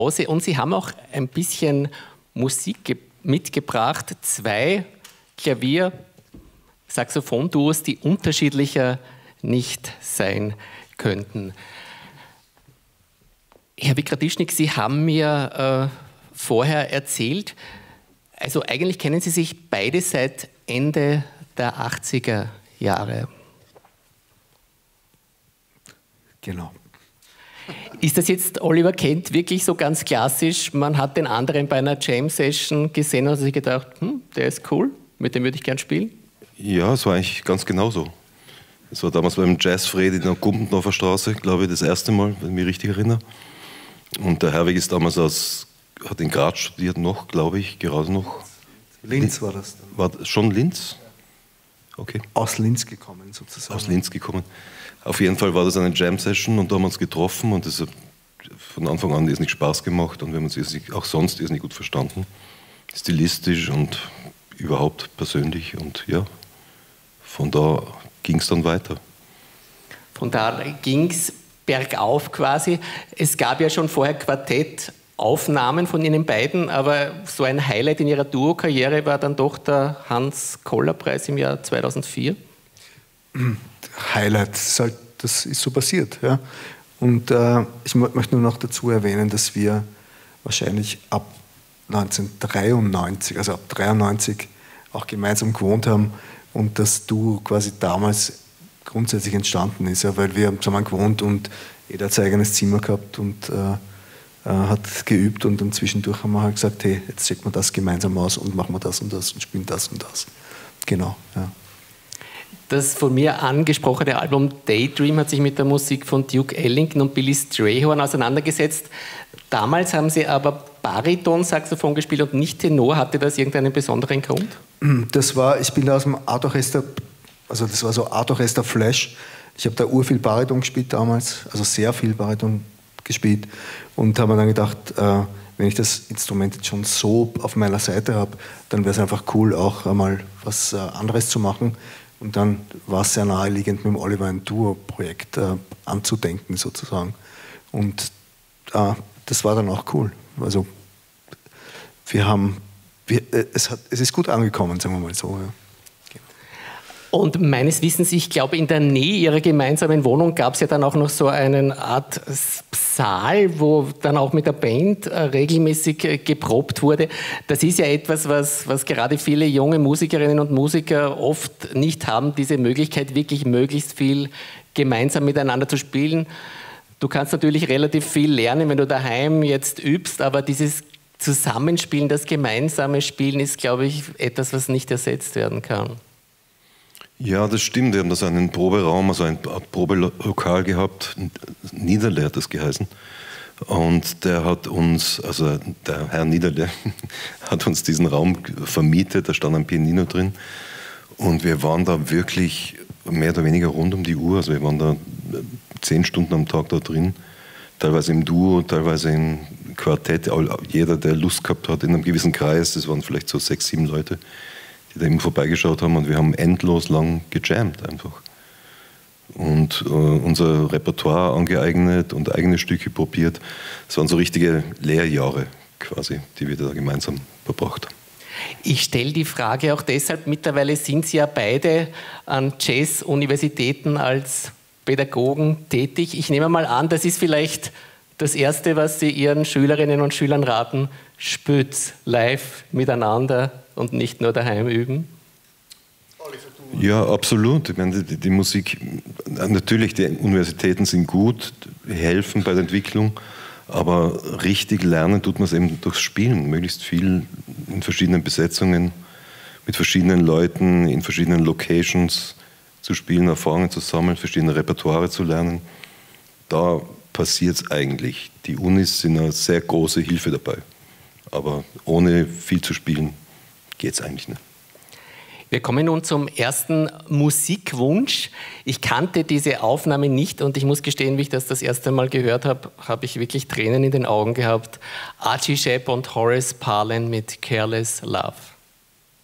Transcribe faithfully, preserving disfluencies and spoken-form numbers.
Und Sie haben auch ein bisschen Musik mitgebracht, zwei Klavier-Saxophon-Duos, die unterschiedlicher nicht sein könnten. Herr Vikradischnik, Sie haben mir äh, vorher erzählt, also eigentlich kennen Sie sich beide seit Ende der achtziger Jahre. Genau. Ist das jetzt Oliver Kent wirklich so ganz klassisch? Man hat den anderen bei einer Jam-Session gesehen und hat sich gedacht, hm, der ist cool, mit dem würde ich gern spielen? Ja, es war eigentlich ganz genauso. Es war damals beim Jazzfred in der Gumpendorfer Straße, glaube ich, das erste Mal, wenn ich mich richtig erinnere. Und der Herwig ist damals aus, hat in Graz studiert noch, glaube ich, gerade noch. Linz war das dann. War das schon Linz? Okay. Aus Linz gekommen sozusagen. Aus Linz gekommen. Auf jeden Fall war das eine Jam-Session und da haben wir uns getroffen und das hat von Anfang an irrsinnig Spaß gemacht und wir haben uns auch sonst irrsinnig gut verstanden. Stilistisch und überhaupt persönlich und ja, von da ging es dann weiter. Von da ging es bergauf quasi. Es gab ja schon vorher Quartettaufnahmen von Ihnen beiden, aber so ein Highlight in Ihrer Duo-Karriere war dann doch der Hans-Koller-Preis im Jahr zweitausendvier. Highlight, das ist, halt, das ist so passiert. Ja. Und äh, ich möchte nur noch dazu erwähnen, dass wir wahrscheinlich ab neunzehnhundertdreiundneunzig, also ab dreiundneunzig auch gemeinsam gewohnt haben und das Duo quasi damals grundsätzlich entstanden ist, ja, weil wir haben zusammen gewohnt und jeder hat sein eigenes Zimmer gehabt und äh, äh, hat geübt und dann zwischendurch haben wir halt gesagt, hey, jetzt checken wir das gemeinsam aus und machen wir das und das und spielen das und das. Genau, ja. Das von mir angesprochene Album Daydream hat sich mit der Musik von Duke Ellington und Billy Strayhorn auseinandergesetzt. Damals haben Sie aber Bariton-Saxophon gespielt und nicht Tenor. Hatte das irgendeinen besonderen Grund? Das war, ich bin aus dem Art Orchester, also das war so Art Orchester Flash. Ich habe da urviel Bariton gespielt damals, also sehr viel Bariton gespielt und habe mir dann gedacht, äh, wenn ich das Instrument jetzt schon so auf meiner Seite habe, dann wäre es einfach cool, auch einmal was äh, anderes zu machen. Und dann war es sehr naheliegend, mit dem Oliver ein Duo-Projekt äh, anzudenken sozusagen. Und äh, das war dann auch cool. Also wir haben, wir, äh, es, hat, es ist gut angekommen, sagen wir mal so. Ja. Und meines Wissens, ich glaube, in der Nähe Ihrer gemeinsamen Wohnung gab es ja dann auch noch so eine Art Saal, wo dann auch mit der Band äh, regelmäßig äh, geprobt wurde. Das ist ja etwas, was, was gerade viele junge Musikerinnen und Musiker oft nicht haben, diese Möglichkeit, wirklich möglichst viel gemeinsam miteinander zu spielen. Du kannst natürlich relativ viel lernen, wenn du daheim jetzt übst, aber dieses Zusammenspielen, das gemeinsame Spielen ist, glaube ich, etwas, was nicht ersetzt werden kann. Ja, das stimmt. Wir haben da einen Proberaum, also ein Probelokal gehabt. Niederle hat das geheißen. Und der hat uns, also der Herr Niederle, hat uns diesen Raum vermietet. Da stand ein Pianino drin. Und wir waren da wirklich mehr oder weniger rund um die Uhr. Also wir waren da zehn Stunden am Tag da drin. Teilweise im Duo, teilweise im Quartett. Jeder, der Lust gehabt hat, in einem gewissen Kreis, das waren vielleicht so sechs, sieben Leute, die da eben vorbeigeschaut haben und wir haben endlos lang gejammt einfach. Und äh, unser Repertoire angeeignet und eigene Stücke probiert. Das waren so richtige Lehrjahre quasi, die wir da gemeinsam verbracht haben. Ich stelle die Frage auch deshalb, mittlerweile sind Sie ja beide an Jazz-Universitäten als Pädagogen tätig. Ich nehme mal an, das ist vielleicht das Erste, was Sie Ihren Schülerinnen und Schülern raten, spürt's live miteinander und nicht nur daheim üben? Ja, absolut. Ich meine, die, die Musik, natürlich, die Universitäten sind gut, helfen bei der Entwicklung, aber richtig lernen tut man es eben durchs Spielen, möglichst viel in verschiedenen Besetzungen, mit verschiedenen Leuten, in verschiedenen Locations zu spielen, Erfahrungen zu sammeln, verschiedene Repertoire zu lernen. Da passiert es eigentlich. Die Unis sind eine sehr große Hilfe dabei, aber ohne viel zu spielen geht es eigentlich nicht. Wir kommen nun zum ersten Musikwunsch. Ich kannte diese Aufnahme nicht und ich muss gestehen, wie ich das das erste Mal gehört habe, habe ich wirklich Tränen in den Augen gehabt. Archie Shepp und Horace Parlan mit Careless Love.